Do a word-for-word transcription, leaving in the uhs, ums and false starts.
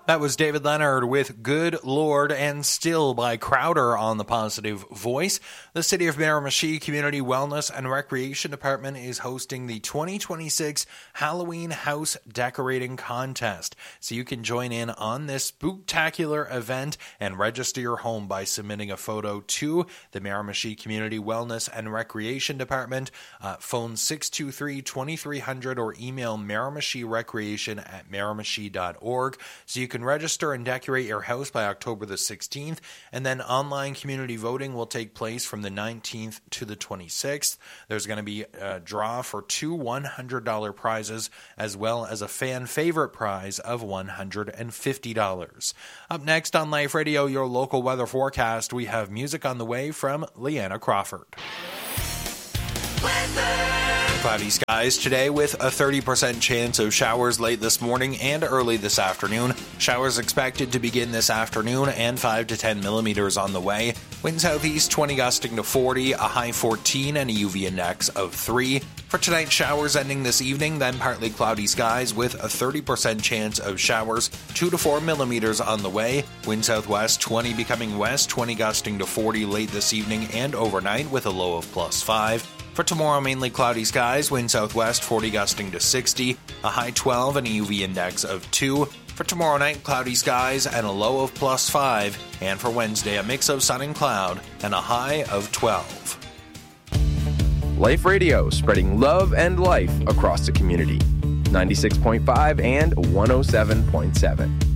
That was David Leonard with Good Lord and Still by Crowder on the Positive Voice. The City of Miramichi Community Wellness and Recreation Department is hosting the twenty twenty-six Halloween House Decorating Contest. So you can join in on this spooktacular event and register your home by submitting a photo to the Miramichi Community Wellness and Recreation Department. Uh, phone six two three, two three zero zero or email miramichirecreation at miramichi dot org. So you can register and decorate your house by October the sixteenth, and then online community voting will take place from the nineteenth to the twenty-sixth. There's going to be a draw for two one hundred dollars prizes, as well as a fan favorite prize of one hundred fifty dollars. Up next on Life Radio, your local weather forecast, we have music on the way from Leanna Crawford. Weather. Cloudy skies today with a thirty percent chance of showers late this morning and early this afternoon. Showers expected to begin this afternoon and five to ten millimeters on the way. Wind southeast twenty gusting to forty, a high fourteen and a U V index of three. For tonight, showers ending this evening, then partly cloudy skies with a thirty percent chance of showers, two to four millimeters on the way. Wind southwest twenty becoming west, twenty gusting to forty late this evening and overnight with a low of plus five. For tomorrow, mainly cloudy skies, wind southwest forty gusting to sixty, a high twelve and a U V index of two. For tomorrow night, cloudy skies and a low of plus five. And for Wednesday, a mix of sun and cloud and a high of twelve. Life Radio, spreading love and life across the community. ninety-six point five and one oh seven point seven.